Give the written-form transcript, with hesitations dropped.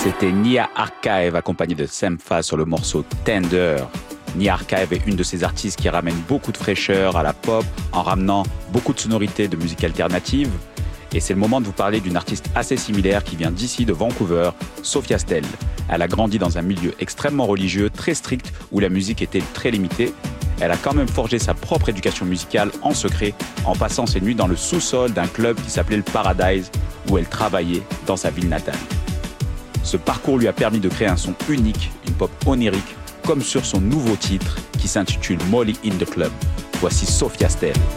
C'était Nia Archive accompagné de Sempha sur le morceau Tender. Nia Archive est une de ces artistes qui ramène beaucoup de fraîcheur à la pop en ramenant beaucoup de sonorités de musique alternative. Et c'est le moment de vous parler d'une artiste assez similaire qui vient d'ici, de Vancouver, Sophia Stell. Elle a grandi dans un milieu extrêmement religieux, très strict, où la musique était très limitée. Elle a quand même forgé sa propre éducation musicale en secret, en passant ses nuits dans le sous-sol d'un club qui s'appelait le Paradise, où elle travaillait dans sa ville natale. Ce parcours lui a permis de créer un son unique, une pop onirique, comme sur son nouveau titre qui s'intitule Molly in the Club. Voici Sophia Stell.